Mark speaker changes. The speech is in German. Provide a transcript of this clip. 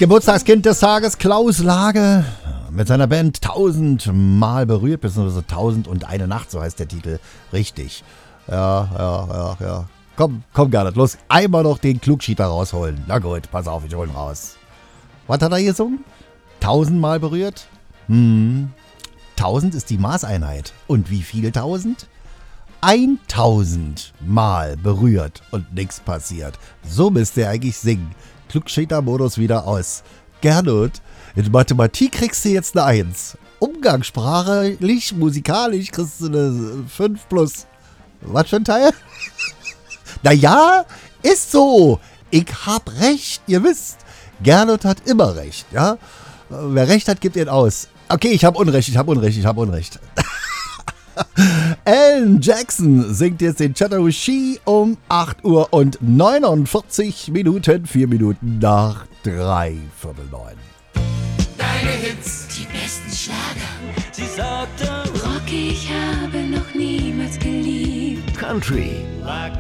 Speaker 1: Geburtstagskind des Tages, Klaus Lage, mit seiner Band 1000 Mal berührt, beziehungsweise 1001 Nacht, so heißt der Titel. Richtig. Ja. Komm, Gernot, los, einmal noch den Klugschieter rausholen. Na gut, pass auf, ich hol ihn raus. Was hat er hier gesungen? 1000 Mal berührt? 1000 ist die Maßeinheit. Und wie viel 1000? 1000 Mal berührt und nichts passiert. So müsst ihr eigentlich singen. Klugschieter-Modus wieder aus. Gernot, in Mathematik kriegst du jetzt eine 1. Umgangssprachlich, musikalisch kriegst du eine 5+. Was für ein Teil? Naja, ist so. Ich hab recht, ihr wisst. Gernot hat immer recht, ja? Wer recht hat, gibt ihn aus. Okay, ich hab Unrecht. Alan Jackson singt jetzt den Chattahoochee um 8 Uhr und 49 Minuten, 4 Minuten nach 3, Viertel 9.
Speaker 2: Deine Hits, die besten Schlager.
Speaker 3: Sie sagte,
Speaker 2: Rocky, ich habe noch niemals geliebt.
Speaker 3: Country, like